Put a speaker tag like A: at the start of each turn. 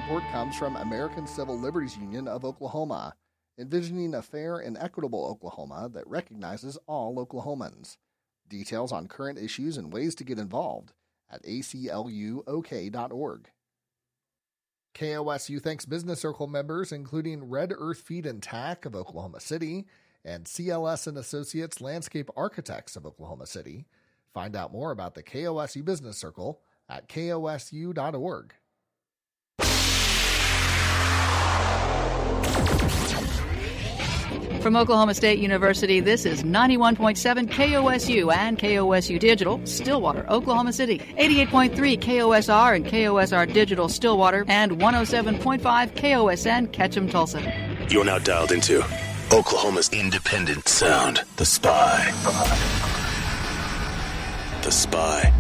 A: support comes from American Civil Liberties Union of Oklahoma, envisioning a fair and equitable Oklahoma that recognizes all Oklahomans. Details on current issues and ways to get involved at acluok.org. KOSU thanks Business Circle members, including Red Earth Feed and Tack of Oklahoma City and CLS & Associates Landscape Architects of Oklahoma City. Find out more about the KOSU Business Circle at kosu.org.
B: From Oklahoma State University, this is 91.7 KOSU and KOSU Digital, Stillwater, Oklahoma City, 88.3 KOSR and KOSR Digital, Stillwater, and 107.5 KOSN, Ketchum, Tulsa.
C: You're now dialed into Oklahoma's independent sound, The Spy. The Spy.